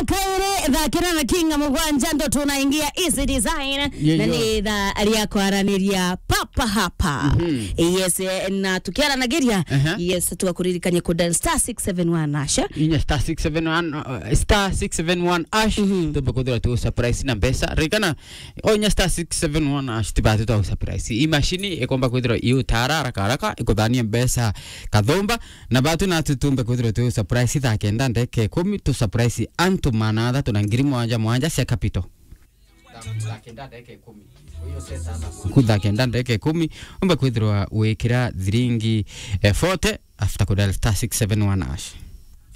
kaire thakira na kinga mugwanja ndo tunaingia easy design na ni tha aliako araniria papa hapa. Yes, na tukiara na geria yes tukakuririkanye ku dial *671 asha *671 ash tubekodera tu surprise na pesa rekana onya *671 ash tibatu tu surprise imashini ekomba kodera yu tara haraka ikodania pesa kadhomba na batu na tutumbe kodera tu surprise takenda ndeke 10 tu surprise antu manada tunangiri mwanja cia capital dakenda ndeke 10 uyo sesa kudakenda ndeke 10 umbe kwithirwa wikira thiringi 40 after kudal *671 ash.